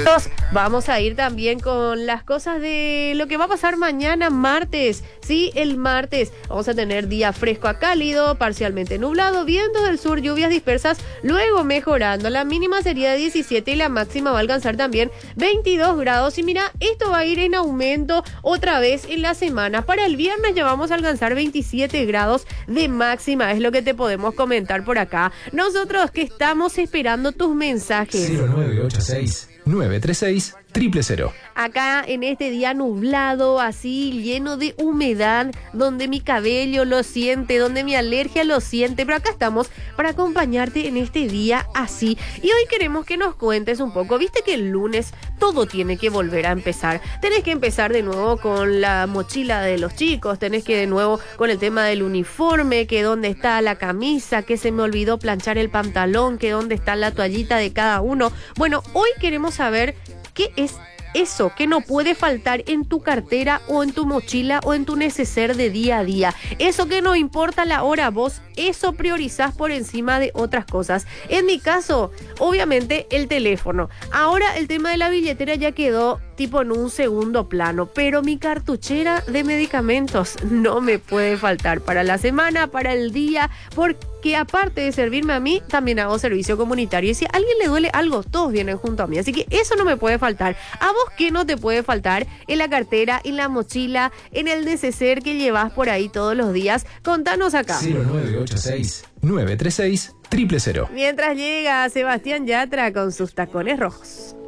Vamos a ir también con las cosas de lo que va a pasar mañana martes. Sí, el martes vamos a tener día fresco a cálido, parcialmente nublado, vientos del sur, lluvias dispersas, luego mejorando. La mínima sería de 17 y la máxima va a alcanzar también 22 grados. Y mira, esto va a ir en aumento otra vez en la semana. Para el viernes ya vamos a alcanzar 27 grados de máxima, es lo que te podemos comentar por acá. Nosotros que estamos esperando tus mensajes. 0986-936-000. Acá en este día nublado, así lleno de humedad, donde mi cabello lo siente, donde mi alergia lo siente, pero acá estamos para acompañarte en este día así. Y hoy queremos que nos cuentes un poco, viste que el lunes todo tiene que volver a empezar. Tenés que empezar de nuevo con la mochila de los chicos, tenés que de nuevo con el tema del uniforme, que dónde está la camisa, que se me olvidó planchar el pantalón, que dónde está la toallita de cada uno. Bueno, hoy queremos saber qué es eso que no puede faltar en tu cartera o en tu mochila o en tu neceser de día a día. Eso que no importa la hora, vos eso priorizás por encima de otras cosas. En mi caso, obviamente el teléfono. Ahora el tema de la billetera ya quedó tipo en un segundo plano, pero mi cartuchera de medicamentos no me puede faltar para la semana, para el día, porque aparte de servirme a mí, también hago servicio comunitario. Y si a alguien le duele algo, todos vienen junto a mí. Así que eso no me puede faltar. ¿A vos qué no te puede faltar en la cartera, en la mochila, en el neceser que llevas por ahí todos los días? Contanos acá. 0986-936-000. Mientras llega Sebastián Yatra con sus tacones rojos.